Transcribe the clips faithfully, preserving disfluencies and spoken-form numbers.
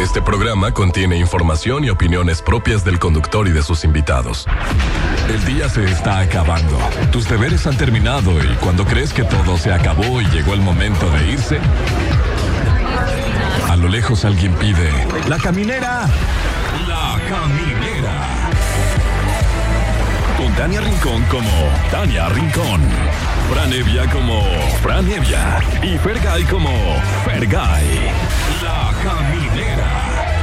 Este programa contiene información y opiniones propias del conductor y de sus invitados. El día se está acabando. Tus deberes han terminado y cuando crees que todo se acabó y llegó el momento de irse, a lo lejos alguien pide: ¡La caminera! ¡La caminera! Con Tania Rincón como Tania Rincón, Fran Evia como Fran Evia y Fergay como Fergay. La caminera.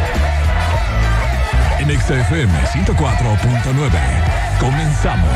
En X F M ciento cuatro punto nueve. Comenzamos.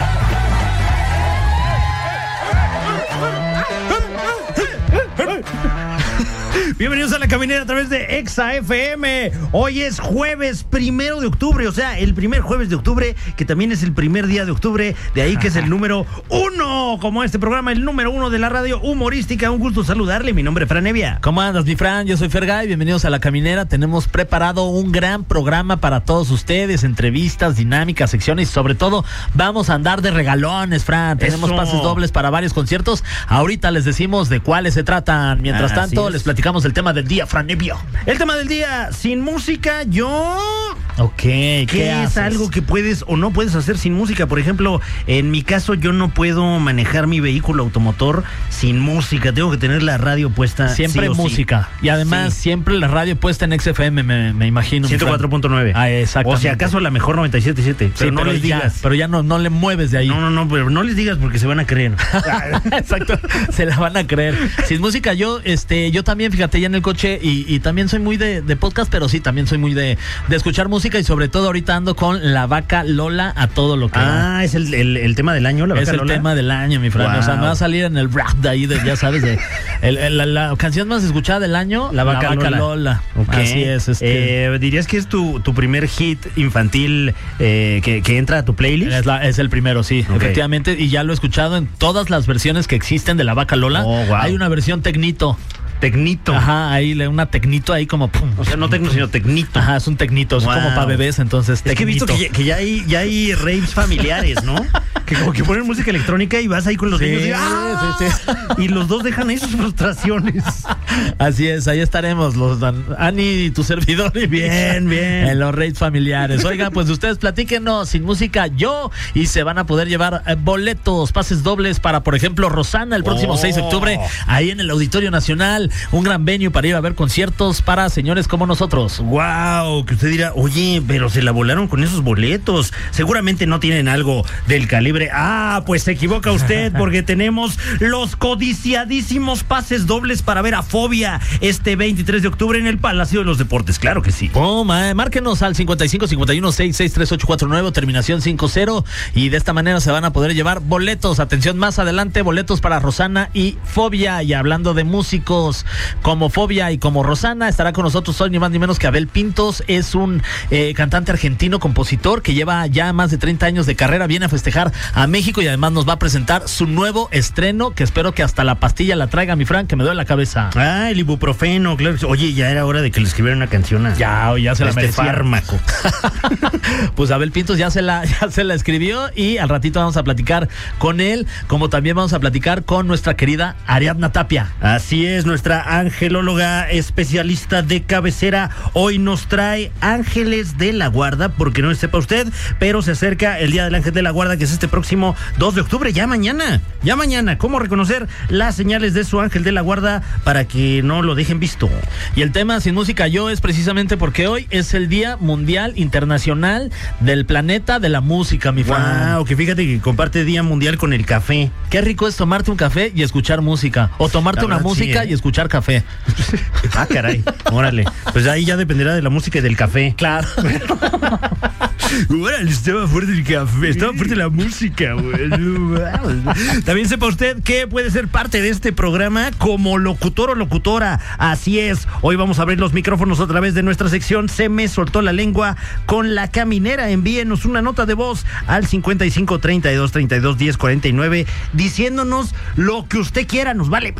Bienvenidos a La Caminera a través de Exa F M. Hoy es jueves primero de octubre, o sea, el primer jueves de octubre, que también es el primer día de octubre, de ahí que es el número uno, como este programa, el número uno de la radio humorística. Un gusto saludarle, mi nombre es Fran Evia. ¿Cómo andas, mi Fran? Yo soy Fergay, bienvenidos a La Caminera. Tenemos preparado un gran programa para todos ustedes, entrevistas, dinámicas, secciones y sobre todo vamos a andar de regalones, Fran. Tenemos Eso. pases dobles para varios conciertos. Ahorita les decimos de cuáles se tratan. Mientras Así tanto, es. les platicamos el tema del día, Fran Evia. El tema del día, sin música, yo... Ok, ¿qué, ¿Qué es haces? algo que puedes o no puedes hacer sin música? Por ejemplo, en mi caso yo no puedo manejar mi vehículo automotor sin música. Tengo que tener la radio puesta. Siempre sí o sí. música. Y además, Sí. siempre la radio puesta en X F M, me, me imagino. mi ciento cuatro punto nueve. Fran. Ah, exactamente. O si acaso la mejor noventa y siete punto siete. Pero Sí, no pero les ya, digas. pero ya no, no le mueves de ahí. No, no, no, pero no les digas porque se van a creer. Exacto, se la van a creer. Sin música, yo, este, yo también, fíjate, ya en el coche y, y también soy muy de, de podcast, pero sí, también soy muy de, de escuchar música y sobre todo ahorita ando con La Vaca Lola a todo lo que da. Ah, es el, el, el tema del año, la Es Vaca el Lola. tema del año, mi Fran. Wow. O sea, me va a salir en el rap de ahí, de, ya sabes, de el, el- la, la canción más escuchada del año, La Vaca Lola. Lola. Ok. Así es. es que Eh, ¿Dirías que es tu, tu primer hit infantil eh, que, que entra a tu playlist? es, la- es el primero, sí, Ok. efectivamente. Y ya lo he escuchado en todas las versiones que existen de La Vaca Lola. Oh, wow. Hay una versión tecnito. Tecnito. Ajá, ahí le- una tecnito ahí como pum. O sea, no tecno, sino tecnito. Ajá, es un tecnito, es Wow. como para bebés, entonces Es que he visto que ya, que ya hay, ya hay raves familiares, ¿no? Que como que ponen música electrónica y vas ahí con los Sí, niños y, ¡ah! sí, sí. Y los dos dejan ahí sus frustraciones. Así es, ahí estaremos los Dan- Ani y tu servidor y Bien, bien. en los rates familiares. Oigan, pues ustedes platíquenos sin música yo y se van a poder llevar eh, boletos, pases dobles para, por ejemplo, Rosana el próximo Oh. seis de octubre ahí en el Auditorio Nacional, un gran venue para ir a ver conciertos para señores como nosotros. Wow, que usted dirá, oye, pero se la volaron con esos boletos. Seguramente no tienen algo del calibre. Ah, pues se equivoca usted porque tenemos los codiciadísimos pases dobles para ver a Fobia este veintitrés de octubre en el Palacio de los Deportes. Claro que sí. Oh, ma- márquenos al cincuenta y cinco cincuenta y uno sesenta y seis treinta y ocho cuarenta y nueve, terminación cincuenta y de esta manera se van a poder llevar boletos. Atención, más adelante, boletos para Rosana y Fobia. Y hablando de músicos como Fobia y como Rosana, estará con nosotros hoy ni más ni menos que Abel Pintos. Es un eh, cantante argentino, compositor que lleva ya más de treinta años de carrera. Viene a festejar a México y además nos va a presentar su nuevo estreno, que espero que hasta la pastilla la traiga, mi Fran, que me duele la cabeza. Ah, el ibuprofeno, claro. que sí. Oye, ya era hora de que le escribiera una canción a, Ya, ya se a la este merecía. fármaco. Pues Abel Pintos ya se la ya se la escribió y al ratito vamos a platicar con él, como también vamos a platicar con nuestra querida Ariadna Tapia. Así es, nuestra angelóloga especialista de cabecera hoy nos trae ángeles de la guarda, porque no sepa usted, pero se acerca el Día del Ángel de la Guarda, que es este próximo dos de octubre, ya mañana, ya mañana. ¿Cómo reconocer las señales de su ángel de la guarda para que no lo dejen visto? Y el tema Sin Música Yo es precisamente porque hoy es el Día Mundial Internacional del Planeta de la Música, mi Fran. Wow, que fíjate que comparte Día Mundial con el café. Qué rico es tomarte un café y escuchar música, o tomarte La una verdad, música sí, ¿eh? y escuchar café. Ah, caray, órale. Pues ahí ya dependerá de la música y del café. Claro. Órale, estaba fuerte el café, estaba fuerte la música, güey. También sepa usted que puede ser parte de este programa como locutor o locutora. Así es, hoy vamos a abrir los micrófonos a través de nuestra sección Se me soltó la lengua con La Caminera. Envíenos una nota de voz al cincuenta y cinco treinta y dos treinta y dos diez cuarenta y nueve diciéndonos lo que usted quiera, nos vale.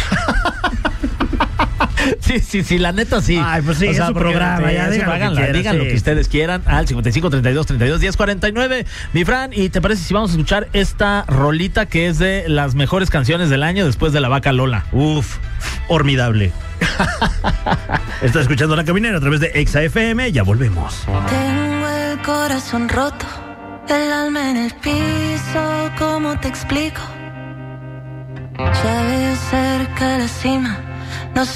Sí, sí, sí, la neta sí. Ay, pues sí, es su porque, programa, sí, ya es su digan lo que háganla, quieran, digan sí. lo que ustedes quieran al cincuenta y cinco treinta y dos treinta y dos diez cuarenta y nueve. Mi Fran, ¿y te parece si vamos a escuchar esta rolita que es de las mejores canciones del año después de La Vaca Lola? Uf, formidable. Está escuchando La Caminera a través de Exa F M. Ya volvemos. Tengo el corazón roto, el alma en el piso, ¿cómo te explico? Ya veo cerca la cima, no sé